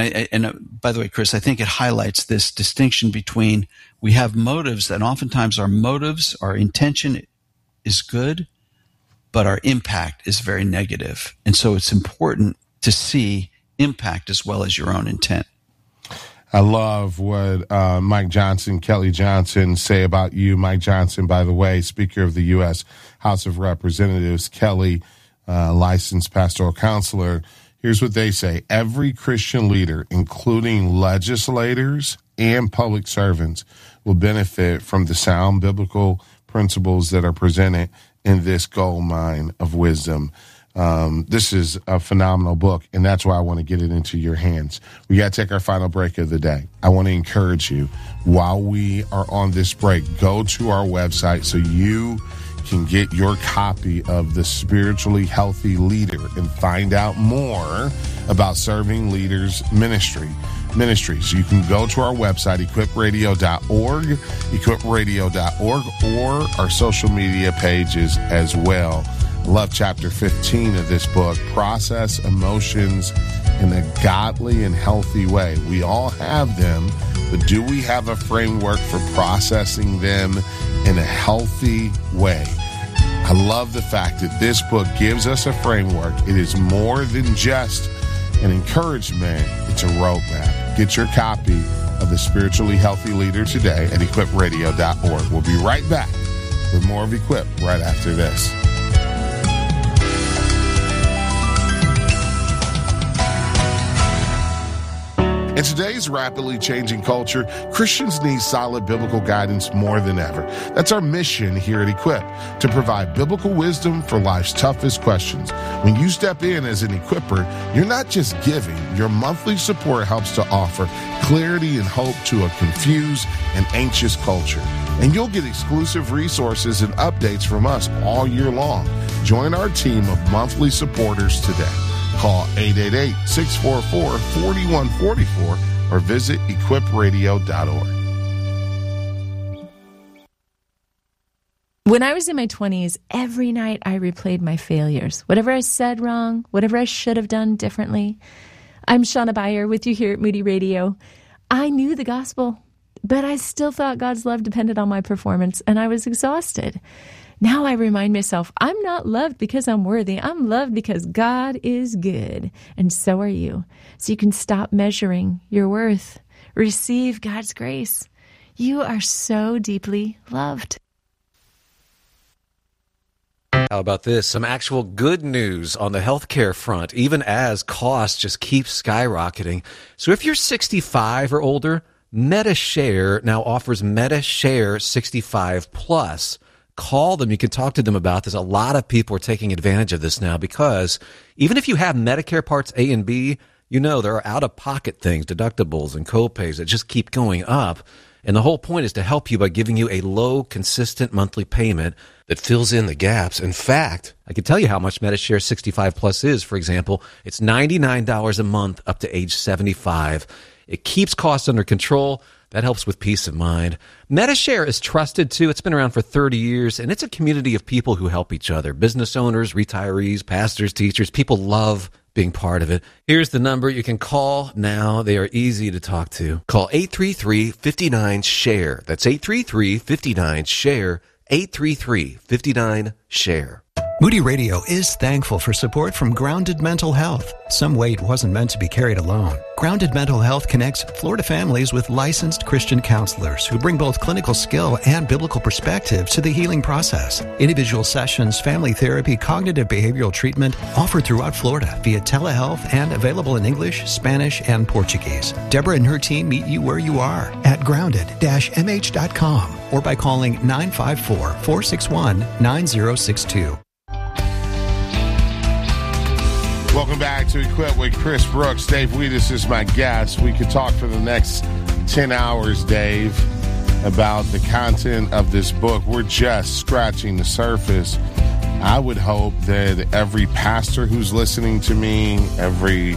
by the way, Chris, I think it highlights this distinction between we have motives, and oftentimes our motives, our intention is good, but our impact is very negative. And so it's important to see impact as well as your own intent. I love what Mike Johnson, Kelly Johnson say about you. Mike Johnson, by the way, Speaker of the U.S. House of Representatives, Kelly, licensed pastoral counselor. Here's what they say. Every Christian leader, including legislators and public servants, will benefit from the sound biblical principles that are presented in this gold mine of wisdom. This is a phenomenal book, and that's why I want to get it into your hands. We got to take our final break of the day. I want to encourage you, while we are on this break, go to our website so you can get your copy of The Spiritually Healthy Leader and find out more about Serving Leaders Ministries. You can go to our website, equipradio.org, or our social media pages as well. I love chapter 15 of this book, Process Emotions in a Godly and Healthy Way. We all have them, but do we have a framework for processing them in a healthy way? I love the fact that this book gives us a framework. It is more than just an encouragement. It's a roadmap. Get your copy of The Spiritually Healthy Leader today at equipradio.org. We'll be right back with more of Equip right after this. In today's rapidly changing culture, Christians need solid biblical guidance more than ever. That's our mission here at Equip, to provide biblical wisdom for life's toughest questions. When you step in as an equipper, you're not just giving. Your monthly support helps to offer clarity and hope to a confused and anxious culture. And you'll get exclusive resources and updates from us all year long. Join our team of monthly supporters today. Call 888-644-4144 or visit equipradio.org. When I was in my 20s, every night I replayed my failures. Whatever I said wrong, whatever I should have done differently. I'm Shauna Beyer with you here at Moody Radio. I knew the gospel, but I still thought God's love depended on my performance, and I was exhausted. Now I remind myself, I'm not loved because I'm worthy. I'm loved because God is good, and so are you. So you can stop measuring your worth. Receive God's grace. You are so deeply loved. How about this? Some actual good news on the healthcare front, even as costs just keep skyrocketing. So if you're 65 or older, MediShare now offers MediShare 65 Plus. Call them. You can talk to them about this. A lot of people are taking advantage of this now because even if you have Medicare Parts A and B, you know there are out-of-pocket things, deductibles and co-pays that just keep going up. And the whole point is to help you by giving you a low, consistent monthly payment that fills in the gaps. In fact, I can tell you how much MediShare 65 Plus is. For example, it's $99 a month up to age 75. It keeps costs under control. That helps with peace of mind. MediShare is trusted, too. It's been around for 30 years, and it's a community of people who help each other. Business owners, retirees, pastors, teachers. People love being part of it. Here's the number you can call now. They are easy to talk to. Call 833-59-SHARE. That's 833-59-SHARE. 833-59-SHARE. Moody Radio is thankful for support from Grounded Mental Health. Some weight wasn't meant to be carried alone. Grounded Mental Health connects Florida families with licensed Christian counselors who bring both clinical skill and biblical perspective to the healing process. Individual sessions, family therapy, cognitive behavioral treatment offered throughout Florida via telehealth and available in English, Spanish, and Portuguese. Deborah and her team meet you where you are at grounded-mh.com or by calling 954-461-9062. Welcome back to Equip with Chris Brooks. Dave Wheatus is my guest. We could talk for the next 10 hours, Dave, about the content of this book. We're just scratching the surface. I would hope that every pastor who's listening to me, every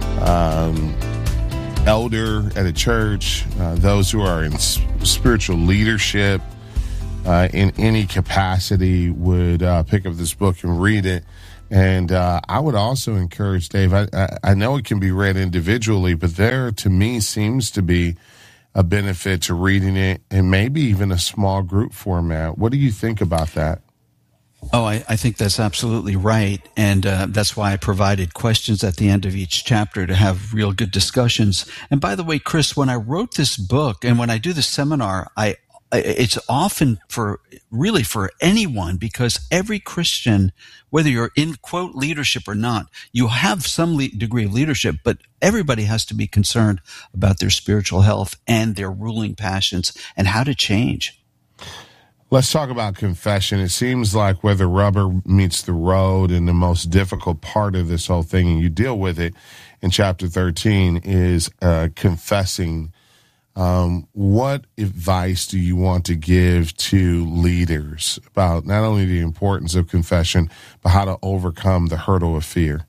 elder at a church, those who are in spiritual leadership in any capacity would pick up this book and read it And I would also encourage, Dave, I know it can be read individually, but there, to me, seems to be a benefit to reading it in maybe even a small group format. What do you think about that? Oh, I think that's absolutely right. And that's why I provided questions at the end of each chapter to have real good discussions. And by the way, Chris, when I wrote this book and when I do the seminar, it's often for anyone, because every Christian, whether you're in quote leadership or not, you have some degree of leadership, but everybody has to be concerned about their spiritual health and their ruling passions and how to change. Let's talk about confession. It seems like where the rubber meets the road and the most difficult part of this whole thing, and you deal with it in chapter 13, is confessing. What advice do you want to give to leaders about not only the importance of confession, but how to overcome the hurdle of fear?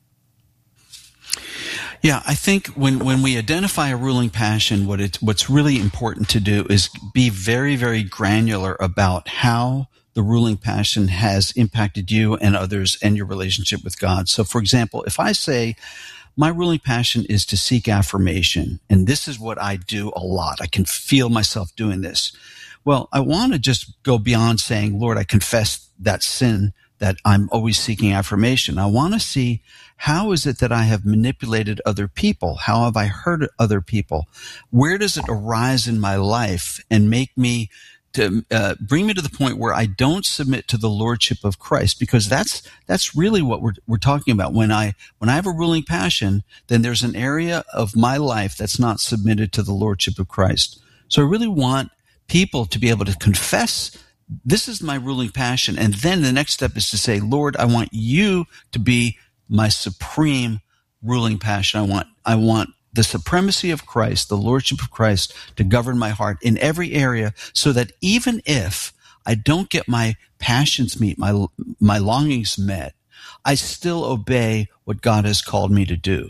Yeah, I think when we identify a ruling passion, what's really important to do is be very, very granular about how the ruling passion has impacted you and others and your relationship with God. So, for example, if I say, my ruling passion is to seek affirmation, and this is what I do a lot. I can feel myself doing this. Well, I want to just go beyond saying, Lord, I confess that sin, that I'm always seeking affirmation. I want to see, how is it that I have manipulated other people? How have I hurt other people? Where does it arise in my life and make me to bring me to the point where I don't submit to the lordship of Christ? Because that's really what we're talking about. When I have a ruling passion, then there's an area of my life that's not submitted to the lordship of Christ. So I really want people to be able to confess, this is my ruling passion. And then the next step is to say, Lord, I want you to be my supreme ruling passion. I want the supremacy of Christ, the lordship of Christ, to govern my heart in every area, so that even if I don't get my passions met, my longings met, I still obey what God has called me to do.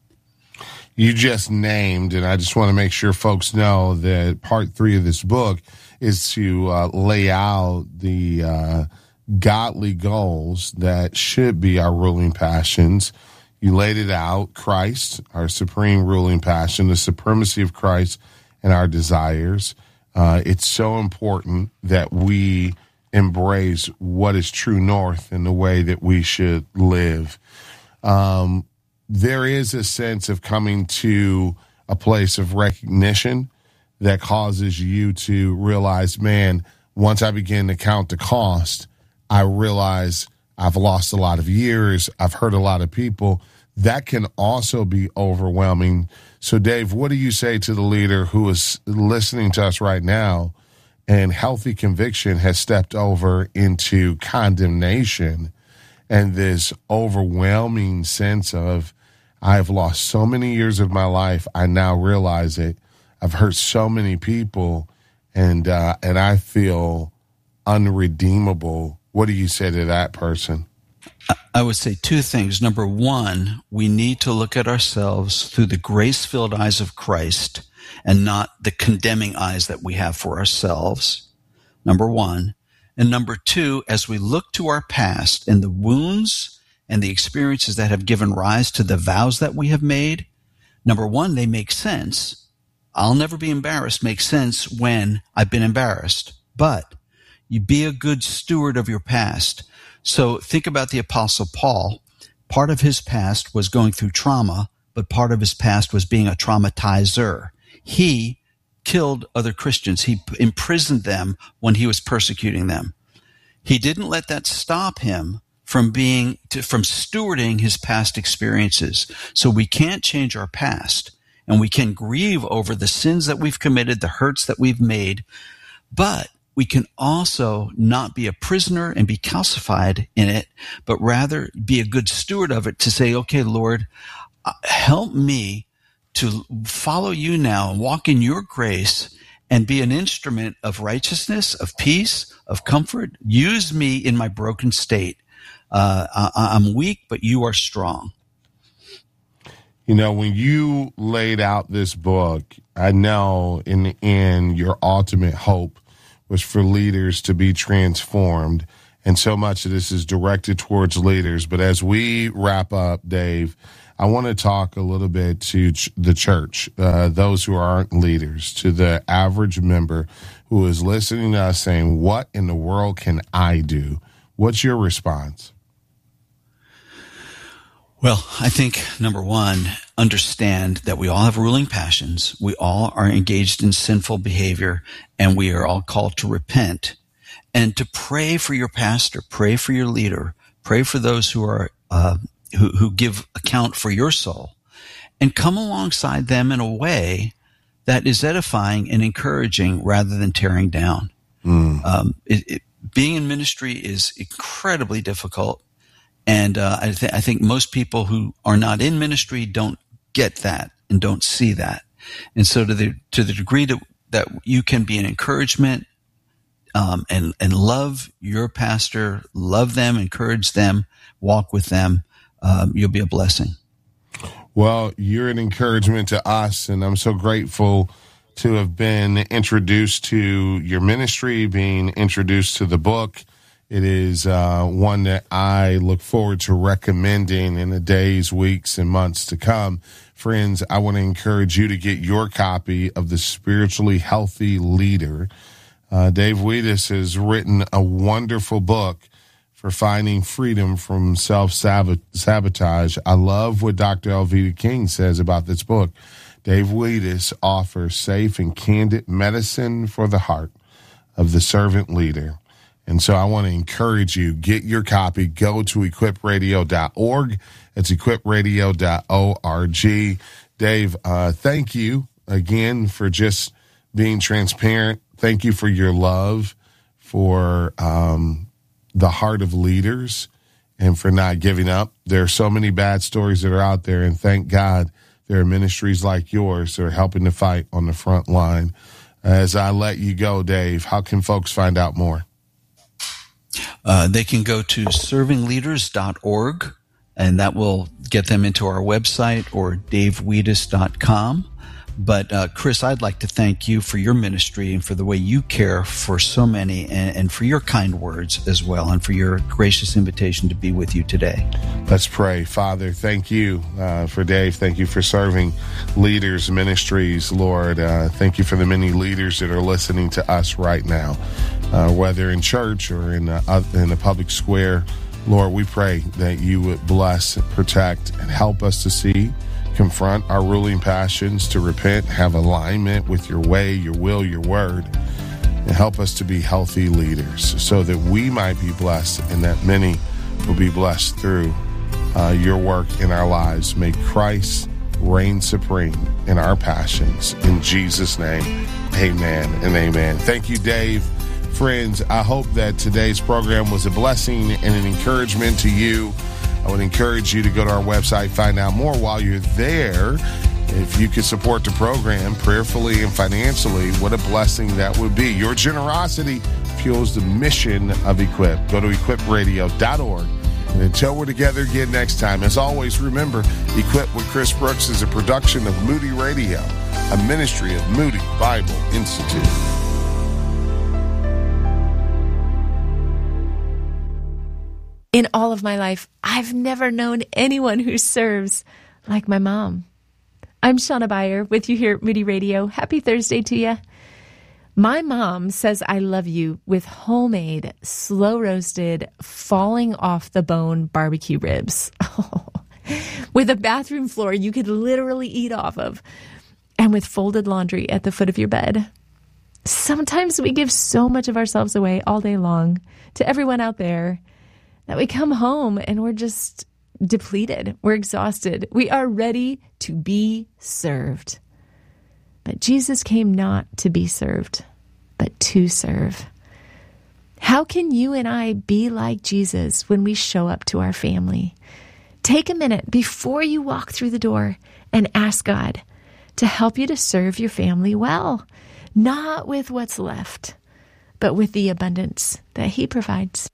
You just named, and I just want to make sure folks know that part 3 of this book is to lay out the godly goals that should be our ruling passions. You laid it out: Christ, our supreme ruling passion, the supremacy of Christ and our desires. It's so important that we embrace what is true north in the way that we should live. There is a sense of coming to a place of recognition that causes you to realize, man, once I begin to count the cost, I realize I've lost a lot of years, I've hurt a lot of people. That can also be overwhelming. So, Dave, what do you say to the leader who is listening to us right now and healthy conviction has stepped over into condemnation and this overwhelming sense of, I've lost so many years of my life, I now realize it. I've hurt so many people, and I feel unredeemable. What do you say to that person? I would say 2 things. Number 1, we need to look at ourselves through the grace-filled eyes of Christ and not the condemning eyes that we have for ourselves. Number 1. And number 2, as we look to our past and the wounds and the experiences that have given rise to the vows that we have made, number 1, they make sense. I'll never be embarrassed makes sense when I've been embarrassed. But you be a good steward of your past. So think about the Apostle Paul. Part of his past was going through trauma, but part of his past was being a traumatizer. He killed other Christians. He imprisoned them when he was persecuting them. He didn't let that stop him from stewarding his past experiences. So we can't change our past, and we can grieve over the sins that we've committed, the hurts that we've made, but we can also not be a prisoner and be calcified in it, but rather be a good steward of it to say, okay, Lord, help me to follow you now and walk in your grace and be an instrument of righteousness, of peace, of comfort. Use me in my broken state. I'm weak, but you are strong. You know, when you laid out this book, I know in the end, your ultimate hope was for leaders to be transformed And so much of this is directed towards leaders. But as we wrap up, Dave, I want to talk a little bit to the church, those who aren't leaders, to the average member who is listening to us saying, what in the world can I do? What's your response? Well, I think, number one, understand that we all have ruling passions. We all are engaged in sinful behavior, and we are all called to repent and to pray for your pastor, pray for your leader, pray for those who are who give account for your soul, and come alongside them in a way that is edifying and encouraging rather than tearing down. Being in ministry is incredibly difficult. And I think most people who are not in ministry don't get that and don't see that. And so to the degree that you can be an encouragement and love your pastor, love them, encourage them, walk with them, you'll be a blessing. Well, you're an encouragement to us, and I'm so grateful to have been introduced to your ministry, being introduced to the book. It is one that I look forward to recommending in the days, weeks, and months to come. Friends, I want to encourage you to get your copy of The Spiritually Healthy Leader. Dave Wiedis has written a wonderful book for finding freedom from self-sabotage. I love what Dr. Elvita King says about this book. Dave Wiedis offers safe and candid medicine for the heart of the servant leader. And so I want to encourage you, get your copy, go to equipradio.org. It's equipradio.org. Dave, thank you again for just being transparent. Thank you for your love for the heart of leaders and for not giving up. There are so many bad stories that are out there, and thank God there are ministries like yours that are helping to fight on the front line. As I let you go, Dave, how can folks find out more? They can go to servingleaders.org, and that will get them into our website, or davewiedis.com. But Chris, I'd like to thank you for your ministry and for the way you care for so many, and for your kind words as well, and for your gracious invitation to be with you today. Let's pray. Father, thank you for Dave. Thank you for serving leaders, ministries, Lord. Thank you for the many leaders that are listening to us right now, whether in church or in a public square. Lord, we pray that you would bless, protect, and help us to see, confront our ruling passions, to repent, have alignment with your way, your will, your word, and help us to be healthy leaders so that we might be blessed and that many will be blessed through your work in our lives. May Christ reign supreme in our passions. In Jesus' name, amen and amen. Thank you, Dave. Friends, I hope that today's program was a blessing and an encouragement to you. I would encourage you to go to our website, find out more. While you're there, if you could support the program prayerfully and financially, what a blessing that would be. Your generosity fuels the mission of Equip. Go to equipradio.org. And until we're together again next time, as always, remember, Equip with Chris Brooks is a production of Moody Radio, a ministry of Moody Bible Institute. In all of my life, I've never known anyone who serves like my mom. I'm Shauna Beyer with you here at Moody Radio. Happy Thursday to you. My mom says I love you with homemade, slow-roasted, falling-off-the-bone barbecue ribs. With a bathroom floor you could literally eat off of, and with folded laundry at the foot of your bed. Sometimes we give so much of ourselves away all day long to everyone out there that we come home and we're just depleted. We're exhausted. We are ready to be served. But Jesus came not to be served, but to serve. How can you and I be like Jesus when we show up to our family? Take a minute before you walk through the door and ask God to help you to serve your family well, not with what's left, but with the abundance that He provides.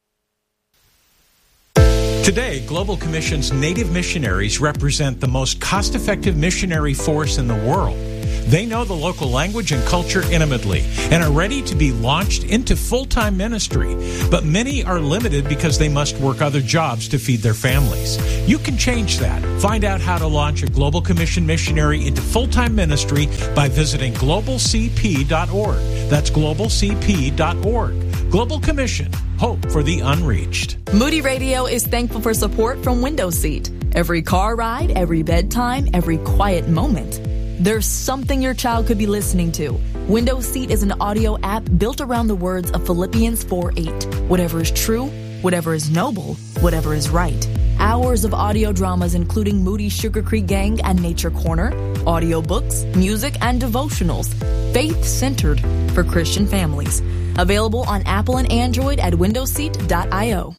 Today, Global Commission's Native missionaries represent the most cost-effective missionary force in the world. They know the local language and culture intimately and are ready to be launched into full-time ministry. But many are limited because they must work other jobs to feed their families. You can change that. Find out how to launch a Global Commission missionary into full-time ministry by visiting globalcp.org. That's globalcp.org. Global Commission. Hope for the unreached. Moody Radio is thankful for support from Window Seat. Every car ride, every bedtime, every quiet moment. There's something your child could be listening to. Window Seat is an audio app built around the words of Philippians 4:8. Whatever is true, whatever is noble, whatever is right. Hours of audio dramas including Moody's Sugar Creek Gang and Nature Corner, audiobooks, music, and devotionals. Faith-centered for Christian families. Available on Apple and Android at windowseat.io.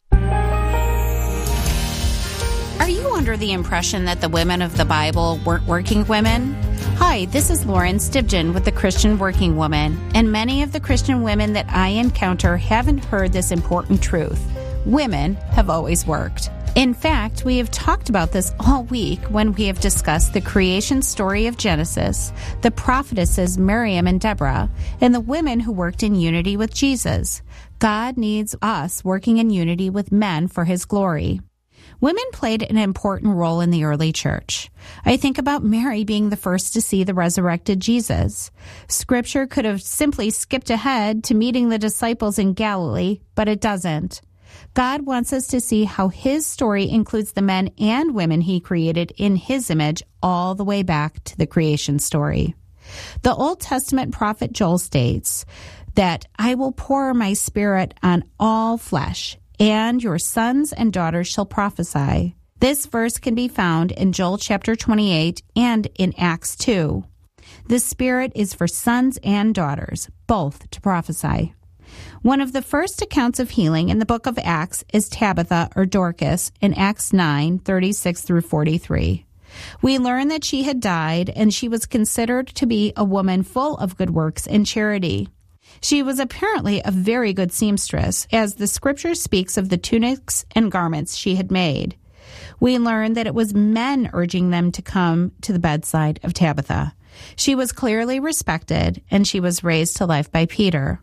Are you under the impression that the women of the Bible weren't working women? Hi, this is Lauren Stibgen with the Christian Working Woman, and many of the Christian women that I encounter haven't heard this important truth. Women have always worked. In fact, we have talked about this all week when we have discussed the creation story of Genesis, the prophetesses Miriam and Deborah, and the women who worked in unity with Jesus. God needs us working in unity with men for His glory. Women played an important role in the early church. I think about Mary being the first to see the resurrected Jesus. Scripture could have simply skipped ahead to meeting the disciples in Galilee, but it doesn't. God wants us to see how His story includes the men and women He created in His image all the way back to the creation story. The Old Testament prophet Joel states that I will pour my spirit on all flesh, and your sons and daughters shall prophesy. This verse can be found in Joel chapter 28 and in Acts 2. The Spirit is for sons and daughters, both to prophesy. One of the first accounts of healing in the book of Acts is Tabitha or Dorcas in Acts 9:36 through 43. We learn that she had died and she was considered to be a woman full of good works and charity. She was apparently a very good seamstress, as the scripture speaks of the tunics and garments she had made. We learn that it was men urging them to come to the bedside of Tabitha. She was clearly respected, and she was raised to life by Peter.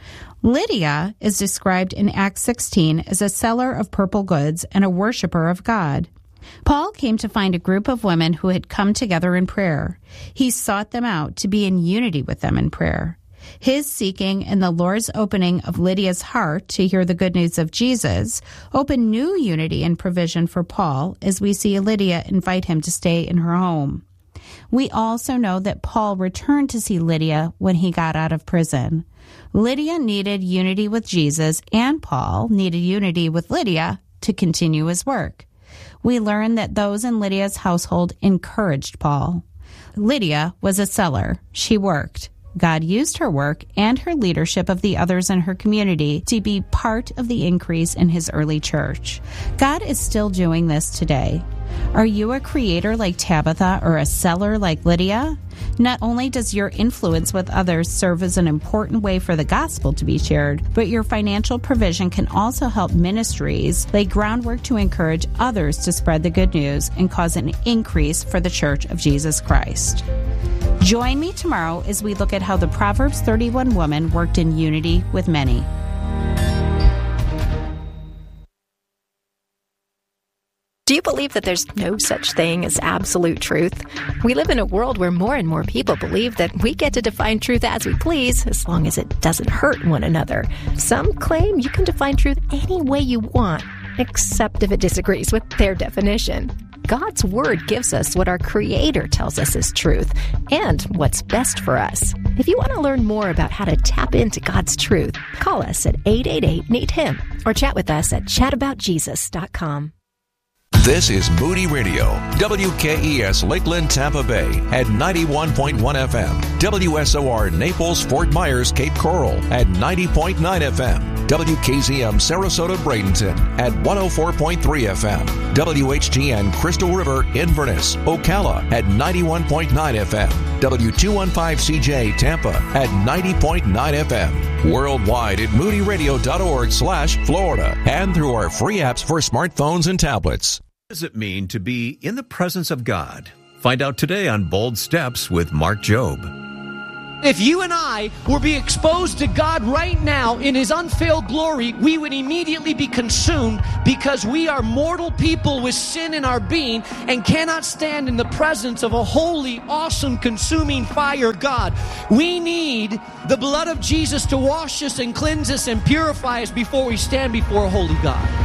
Lydia is described in Acts 16 as a seller of purple goods and a worshiper of God. Paul came to find a group of women who had come together in prayer. He sought them out to be in unity with them in prayer. His seeking and the Lord's opening of Lydia's heart to hear the good news of Jesus opened new unity and provision for Paul as we see Lydia invite him to stay in her home. We also know that Paul returned to see Lydia when he got out of prison. Lydia needed unity with Jesus, and Paul needed unity with Lydia to continue his work. We learn that those in Lydia's household encouraged Paul. Lydia was a seller. She worked. God used her work and her leadership of the others in her community to be part of the increase in His early church. God is still doing this today. Are you a creator like Tabitha or a seller like Lydia? Not only does your influence with others serve as an important way for the gospel to be shared, but your financial provision can also help ministries lay groundwork to encourage others to spread the good news and cause an increase for the Church of Jesus Christ. Join me tomorrow as we look at how the Proverbs 31 woman worked in unity with many. Do you believe that there's no such thing as absolute truth? We live in a world where more and more people believe that we get to define truth as we please, as long as it doesn't hurt one another. Some claim you can define truth any way you want, except if it disagrees with their definition. God's Word gives us what our Creator tells us is truth and what's best for us. If you want to learn more about how to tap into God's truth, call us at 888-NEED-HIM or chat with us at chataboutjesus.com. This is Moody Radio, WKES Lakeland, Tampa Bay at 91.1 FM, WSOR Naples, Fort Myers, Cape Coral at 90.9 FM, WKZM Sarasota, Bradenton at 104.3 FM, WHGN Crystal River, Inverness, Ocala at 91.9 FM, W215CJ Tampa at 90.9 FM, worldwide at moodyradio.org/Florida, and through our free apps for smartphones and tablets. What does it mean to be in the presence of God? Find out today on Bold Steps with Mark Jobe. If you and I were be exposed to God right now in His unveiled glory, we would immediately be consumed because we are mortal people with sin in our being and cannot stand in the presence of a holy, awesome, consuming fire God. We need the blood of Jesus to wash us and cleanse us and purify us before we stand before a holy God.